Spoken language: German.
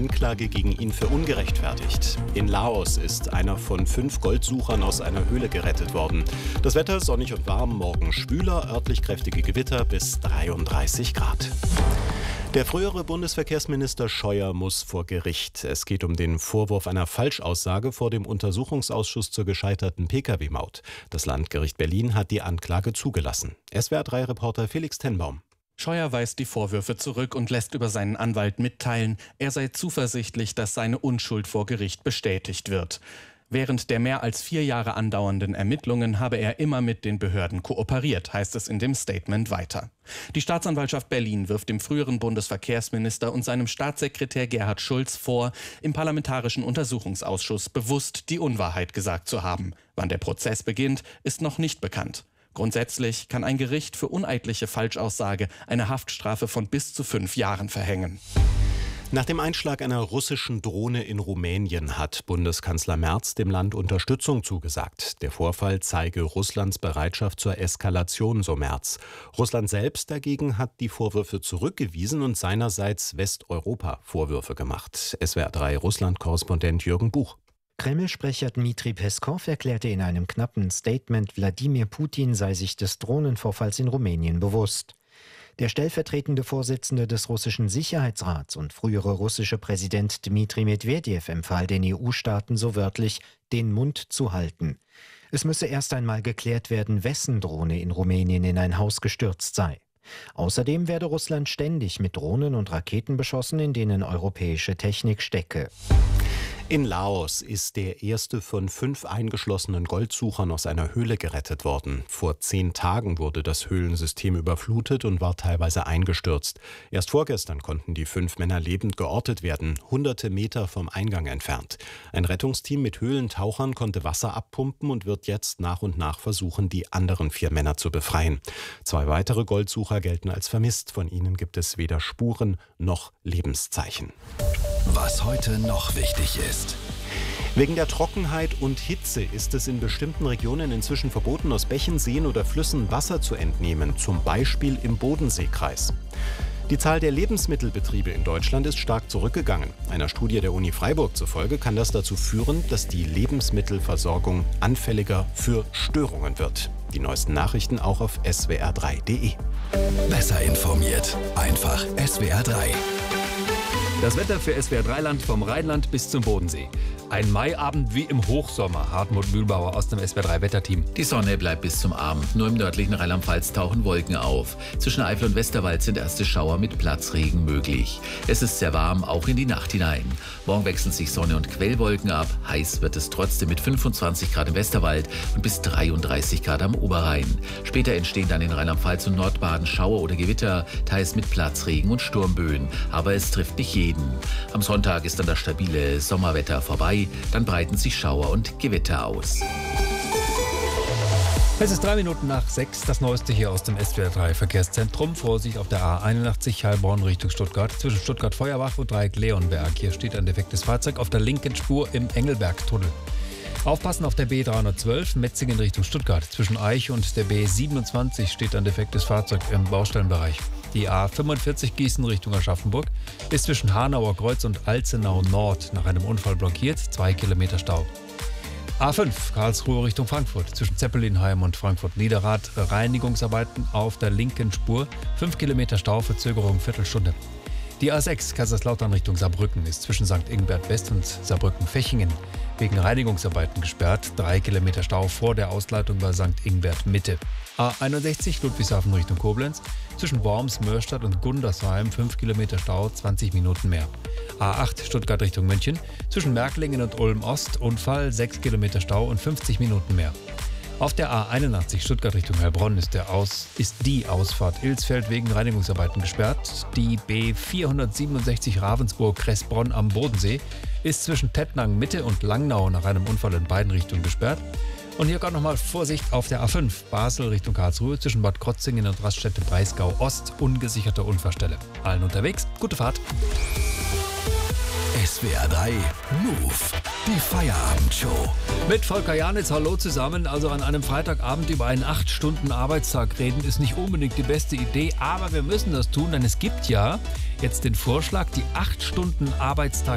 Anklage gegen ihn für ungerechtfertigt. In Laos ist einer von 5 Goldsuchern aus einer Höhle gerettet worden. Das Wetter sonnig und warm, morgen schwüler, örtlich kräftige Gewitter bis 33 Grad. Der frühere Bundesverkehrsminister Scheuer muss vor Gericht. Es geht um den Vorwurf einer Falschaussage vor dem Untersuchungsausschuss zur gescheiterten Pkw-Maut. Das Landgericht Berlin hat die Anklage zugelassen. SWR3-Reporter Felix Tenbaum. Scheuer weist die Vorwürfe zurück und lässt über seinen Anwalt mitteilen, er sei zuversichtlich, dass seine Unschuld vor Gericht bestätigt wird. Während der mehr als 4 Jahre andauernden Ermittlungen habe er immer mit den Behörden kooperiert, heißt es in dem Statement weiter. Die Staatsanwaltschaft Berlin wirft dem früheren Bundesverkehrsminister und seinem Staatssekretär Gerhard Schulz vor, im Parlamentarischen Untersuchungsausschuss bewusst die Unwahrheit gesagt zu haben. Wann der Prozess beginnt, ist noch nicht bekannt. Grundsätzlich kann ein Gericht für uneidliche Falschaussage eine Haftstrafe von bis zu 5 Jahren verhängen. Nach dem Einschlag einer russischen Drohne in Rumänien hat Bundeskanzler Merz dem Land Unterstützung zugesagt. Der Vorfall zeige Russlands Bereitschaft zur Eskalation, so Merz. Russland selbst dagegen hat die Vorwürfe zurückgewiesen und seinerseits Westeuropa Vorwürfe gemacht. SWR3 Russland-Korrespondent Jürgen Buch. Kreml-Sprecher Dmitri Peskow erklärte in einem knappen Statement, Wladimir Putin sei sich des Drohnenvorfalls in Rumänien bewusst. Der stellvertretende Vorsitzende des russischen Sicherheitsrats und frühere russische Präsident Dmitri Medwedew empfahl den EU-Staaten so wörtlich, den Mund zu halten. Es müsse erst einmal geklärt werden, wessen Drohne in Rumänien in ein Haus gestürzt sei. Außerdem werde Russland ständig mit Drohnen und Raketen beschossen, in denen europäische Technik stecke. In Laos ist der erste von 5 eingeschlossenen Goldsuchern aus einer Höhle gerettet worden. Vor 10 Tagen wurde das Höhlensystem überflutet und war teilweise eingestürzt. Erst vorgestern konnten die 5 Männer lebend geortet werden, hunderte Meter vom Eingang entfernt. Ein Rettungsteam mit Höhlentauchern konnte Wasser abpumpen und wird jetzt nach und nach versuchen, die anderen 4 Männer zu befreien. 2 weitere Goldsucher gelten als vermisst. Von ihnen gibt es weder Spuren noch Lebenszeichen. Was heute noch wichtig ist. Wegen der Trockenheit und Hitze ist es in bestimmten Regionen inzwischen verboten, aus Bächen, Seen oder Flüssen Wasser zu entnehmen, zum Beispiel im Bodenseekreis. Die Zahl der Lebensmittelbetriebe in Deutschland ist stark zurückgegangen. Einer Studie der Uni Freiburg zufolge kann das dazu führen, dass die Lebensmittelversorgung anfälliger für Störungen wird. Die neuesten Nachrichten auch auf swr3.de. Besser informiert, einfach SWR3. Das Wetter für SWR3-Land vom Rheinland bis zum Bodensee. Ein Maiabend wie im Hochsommer. Hartmut Mühlbauer aus dem SWR3-Wetterteam. Die Sonne bleibt bis zum Abend. Nur im nördlichen Rheinland-Pfalz tauchen Wolken auf. Zwischen Eifel und Westerwald sind erste Schauer mit Platzregen möglich. Es ist sehr warm, auch in die Nacht hinein. Morgen wechseln sich Sonne und Quellwolken ab. Heiß wird es trotzdem mit 25 Grad im Westerwald und bis 33 Grad am Oberrhein. Später entstehen dann in Rheinland-Pfalz und Nordbaden Schauer oder Gewitter, teils mit Platzregen und Sturmböen. Aber es trifft nicht jeden. Am Sonntag ist dann das stabile Sommerwetter vorbei. Dann breiten sich Schauer und Gewitter aus. Es ist 3 Minuten nach 6, das Neueste hier aus dem SWR3 Verkehrszentrum. Vorsicht auf der A81 Heilbronn Richtung Stuttgart, zwischen Stuttgart-Feuerbach und Dreieck Leonberg. Hier steht ein defektes Fahrzeug auf der linken Spur im Engelbergtunnel. Aufpassen auf der B312 Metzingen Richtung Stuttgart. Zwischen Eich und der B27 steht ein defektes Fahrzeug im Baustellenbereich. Die A45 Gießen Richtung Aschaffenburg ist zwischen Hanauer Kreuz und Alzenau Nord nach einem Unfall blockiert, 2 Kilometer Stau. A5 Karlsruhe Richtung Frankfurt, zwischen Zeppelinheim und Frankfurt-Niederrad Reinigungsarbeiten auf der linken Spur, 5 Kilometer Stau, Verzögerung Viertelstunde. Die A6 Kaiserslautern Richtung Saarbrücken ist zwischen St. Ingbert West und Saarbrücken-Fechingen wegen Reinigungsarbeiten gesperrt, 3 Kilometer Stau vor der Ausleitung bei St. Ingbert Mitte. A61 Ludwigshafen Richtung Koblenz, zwischen Worms, Mörstadt und Gundersheim 5 Kilometer Stau, 20 Minuten mehr. A8 Stuttgart Richtung München, zwischen Märklingen und Ulm Ost Unfall, 6 Kilometer Stau und 50 Minuten mehr. Auf der A81 Stuttgart Richtung Heilbronn ist die Ausfahrt Ilsfeld wegen Reinigungsarbeiten gesperrt. Die B467 Ravensburg-Kressbronn am Bodensee ist zwischen Tettnang Mitte und Langnau nach einem Unfall in beiden Richtungen gesperrt. Und hier kommt nochmal Vorsicht auf der A5 Basel Richtung Karlsruhe zwischen Bad Krotzingen und Raststätte-Breisgau Ost, ungesicherte Unfallstelle. Allen unterwegs, gute Fahrt. SWR3 Move, die Feierabendshow. Mit Volker Janitz, hallo zusammen. Also an einem Freitagabend über einen 8-Stunden-Arbeitstag reden ist nicht unbedingt die beste Idee, aber wir müssen das tun, denn es gibt ja jetzt den Vorschlag, die 8-Stunden-Arbeitstag